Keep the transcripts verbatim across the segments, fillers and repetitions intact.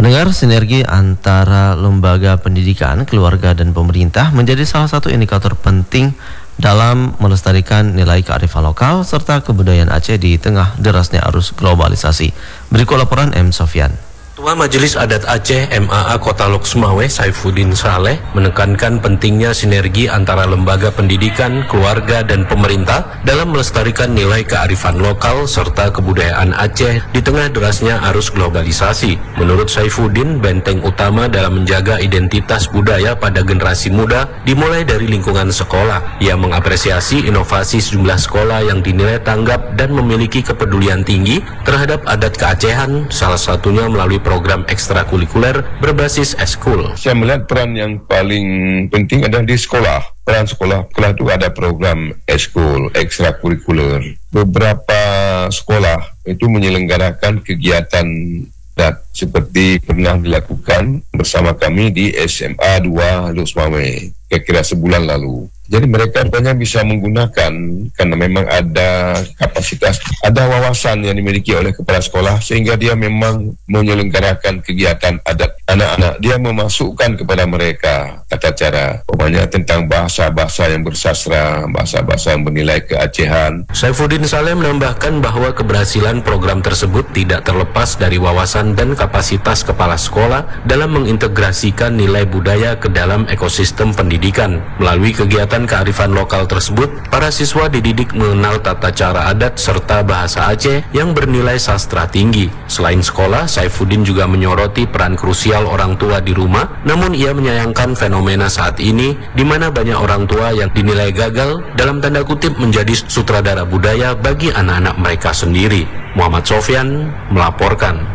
Pendengar, sinergi antara lembaga pendidikan, keluarga, dan pemerintah menjadi salah satu indikator penting dalam melestarikan nilai kearifan lokal serta kebudayaan Aceh di tengah derasnya arus globalisasi. Berikut laporan M. Sofyan. Ketua Majelis Adat Aceh M A A Kota Lok Sumawe, Saifuddin Saleh, menekankan pentingnya sinergi antara lembaga pendidikan, keluarga, dan pemerintah dalam melestarikan nilai kearifan lokal serta kebudayaan Aceh di tengah derasnya arus globalisasi. Menurut Saifuddin, benteng utama dalam menjaga identitas budaya pada generasi muda dimulai dari lingkungan sekolah. Ia mengapresiasi inovasi sejumlah sekolah yang dinilai tanggap dan memiliki kepedulian tinggi terhadap adat keacehan, salah satunya melalui program ekstrakurikuler berbasis eskul. Saya melihat peran yang paling penting adalah di sekolah. Peran sekolah, sekolah itu ada program eskul, ekstrakurikuler. Beberapa sekolah itu menyelenggarakan kegiatan adat seperti pernah dilakukan bersama kami di S M A dua Lok Sumawe, kira-kira sebulan lalu. Jadi mereka banyak bisa menggunakan karena memang ada kapasitas, ada wawasan yang dimiliki oleh kepala sekolah sehingga dia memang menyelenggarakan kegiatan adat anak-anak. Dia memasukkan kepada mereka tata cara, umpamanya tentang bahasa-bahasa yang bersastra, bahasa-bahasa yang bernilai keacehan. Saifuddin Saleh menambahkan bahwa keberhasilan program tersebut tidak terlepas dari wawasan dan kapasitas kepala sekolah dalam mengintegrasikan nilai budaya ke dalam ekosistem pendidikan. Melalui kegiatan kearifan lokal tersebut, para siswa dididik mengenal tata cara adat serta bahasa Aceh yang bernilai sastra tinggi. Selain sekolah, Saifuddin juga menyoroti peran krusial orang tua di rumah, namun ia menyayangkan fenomena saat ini di mana banyak orang tua yang dinilai gagal dalam tanda kutip menjadi sutradara budaya bagi anak-anak mereka sendiri. Muhammad Sofyan melaporkan.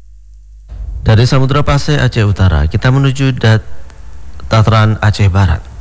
Dari Samudra Pasai, Aceh Utara, kita menuju dat Tataran Aceh Barat.